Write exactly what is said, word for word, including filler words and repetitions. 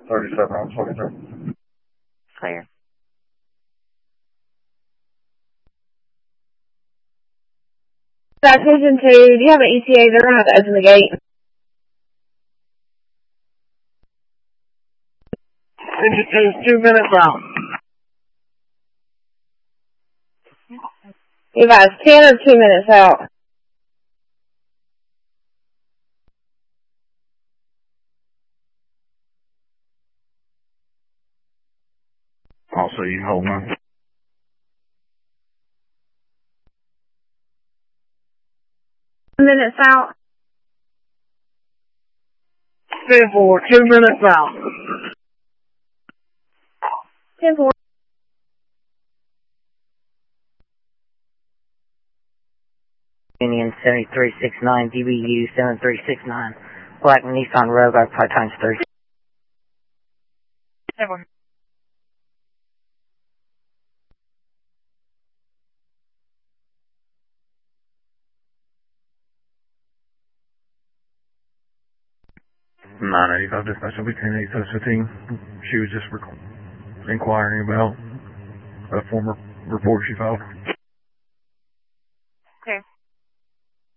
thirty-seven on twenty-three. Clear. Citation two, do you have an E T A? They're going to have to open the gate. Engine two is two minutes out. You guys, ten or two minutes out? Also, you hold on. Minutes out. ten four, two minutes out. ten four. Union seventy-three sixty-nine, D B U seven three six nine, Black Nissan Rogue, occupied times three. Seven. nine eighty-five dispatch will be ten eight fifteen. She was just inquiring about a former report she filed.